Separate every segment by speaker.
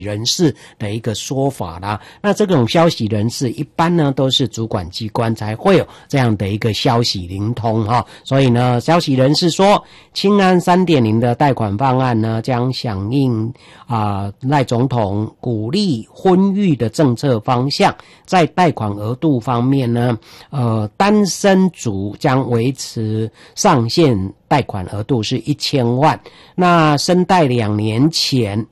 Speaker 1: 人士的一个说法啦。那这种消息人士一般呢都是主管机关才会有这样的一个消息灵通哈。所以呢，消息人士说，青安 3.0 的贷款方案呢将响应赖总统鼓励婚育的政策方向。在贷款额度方面呢，单身族将维持上限贷款额度是1000万，那生贷2年前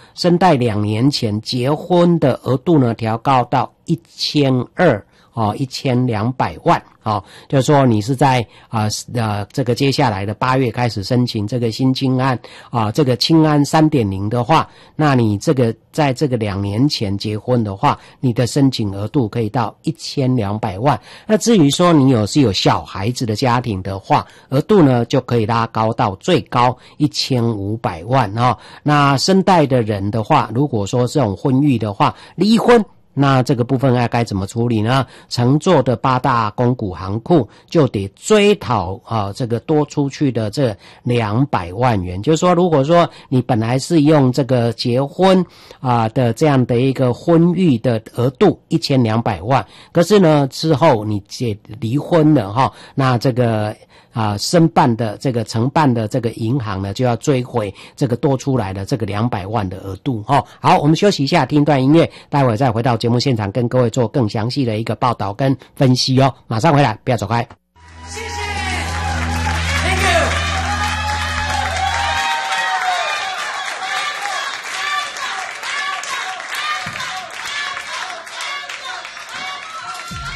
Speaker 1: 结婚的额度呢调高到1200万。就是说你是在这个接下来的8月开始申请这个新青安这个青安 3.0 的话，那你这个在这个2年前结婚的话，你的申请额度可以到1200万。那至于说你是有小孩子的家庭的话，额度呢就可以拉高到最高1500万那生贷的人的话，如果说这种婚育的话，离婚，那这个部分该怎么处理呢？乘坐的8大公股行库就得追讨这个多出去的这200万元。就是说，如果说你本来是用这个结婚的这样的一个婚育的额度1200万，可是呢之后你离婚了那这个承办的这个银行呢就要追回这个多出来的这个200万的额度好，我们休息一下，听一段音乐，待会再回到节目现场跟各位做更详细的一个报道跟分析马上回来，不要走开。